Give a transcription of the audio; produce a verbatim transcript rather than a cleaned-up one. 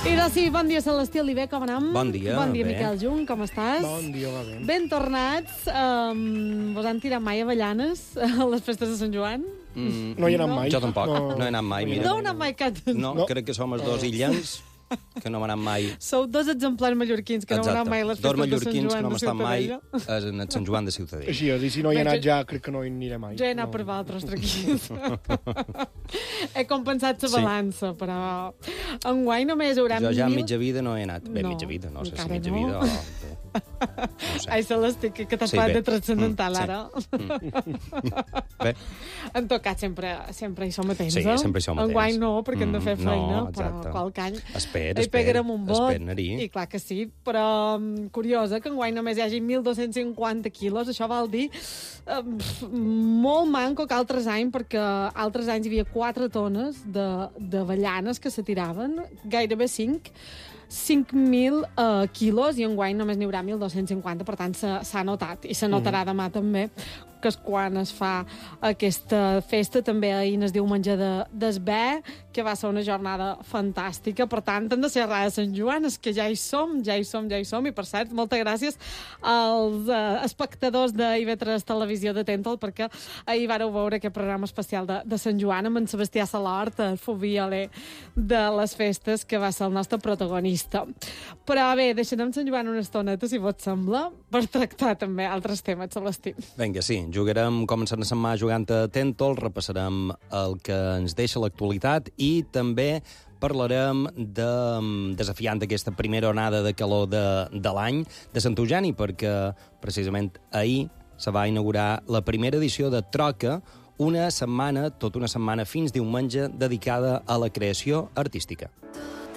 Idò, sí, bon dia, Celestí Oliver, com anem? Bon dia, Bon dia, bé. Miquel Jung, com estàs? Bon dia, va bé. Ben tornats. Um, vos han tirat mai avellanes a les festes de Sant Joan? Mm, No hi he anat No. mai. Jo tampoc, no, he anat mai, no hi he mira. No heu anat mai cap... No, No. crec que som els dos illens que no hem anat mai. Sou dos exemplars mallorquins que no heu anat mai a les Dos festes de Sant mallorquins que Joan no hem de estat mai Ciutadella. és en el Sant Joan de Ciutadella. Així és, i si no hi he Bé, anat jo- ja, crec que no hi aniré mai. Jo he anat no. per vosaltres, tranquils. He compensat la Sí. balança, però enguany només hi haurà Jo ja a mil... mitja vida no he anat. Bé, No, mitja vida, no sé si encara mitja no. vida o... Bé, no ho sé. Ai, Celestí, que, que t'has Sí, parlat bé. de transcendental, Mm, sí. ara. Bé, En tot cas, sempre, sempre hi som atents, Sí, eh? sempre hi som atents. Enguany no, perquè hem de fer Mm, feina, no, però exacte. qualque any espera, hi espera. pegarem un vot. Espera, anar-hi. I clar que sí, però um, curiosa que enguany només hi hagi mil dos-cents cinquanta quilos. Això vol dir um, molt manco que altres anys, perquè altres anys hi havia quatre tones de- d'avellanes que se tiraven, gairebé cinc, cinc mil uh, quilos, i enguany només n'hi haurà mil dos-cents cinquanta, per tant s'ha s'ha notat, i se notarà Mm. demà també, que és quan es fa aquesta festa. També ahir es diu menjar de, d'esbé, que va ser una jornada fantàstica. Per tant, hem de ser a Sant Joan, és que ja hi som, ja hi som, ja hi som. I, per cert, moltes gràcies als uh, espectadors d'I V tres Televisió de Tentol, perquè ahir vareu veure aquest programa especial de, de Sant Joan amb en Sebastià Salort, el fuvioler de les festes, que va ser el nostre protagonista. Però bé, deixarem Sant Joan una estoneta, si vos sembla, per tractar també altres temes, Celestí. Vinga, sí, jugarem, començant la setmana jugant a Tentol, repassarem el que ens deixa l'actualitat i també parlarem de desafiant aquesta primera onada de calor de, de l'any de Sant Eugeni, perquè precisament ahir se va inaugurar la primera edició de Troca, una setmana, tota una setmana fins diumenge, dedicada a la creació artística.